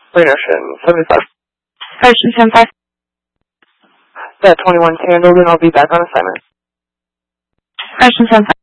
Green Ocean, 75. Ocean 75. That 21's handled and I'll be back on assignment. Ocean 75.